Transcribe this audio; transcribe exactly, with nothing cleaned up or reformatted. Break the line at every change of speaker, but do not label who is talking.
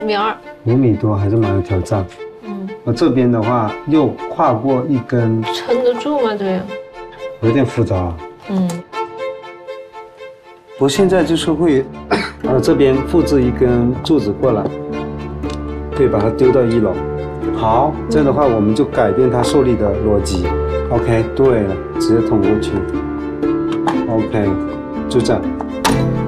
米二。
五米多还是蛮有挑战。嗯，我这边的话又跨过一根，
撑得住吗？这样
有点复杂。嗯，我现在就是会，呃，这边复制一根柱子过来，可以把它丢到一楼。好，这样的话我们就改变它受力的逻辑。OK， 对了，直接捅过去。OK， 就这样。